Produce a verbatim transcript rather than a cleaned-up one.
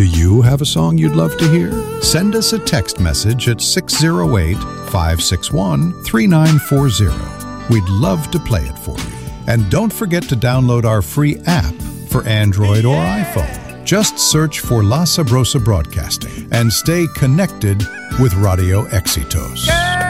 Do you have a song you'd love to hear? Send us a text message at six zero eight, five six one, three nine four zero. We'd love to play it for you. And don't forget to download our free app for Android or iPhone. Just search for La Sabrosa Broadcasting and stay connected with Radio Éxitos.